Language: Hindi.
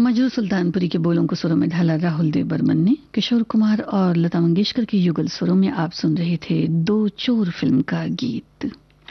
मजरू सुल्तानपुरी के बोलों को स्वरों में ढाला राहुल देव बर्मन ने। किशोर कुमार और लता मंगेशकर के युगल स्वरों में आप सुन रहे थे दो चोर फिल्म का गीत।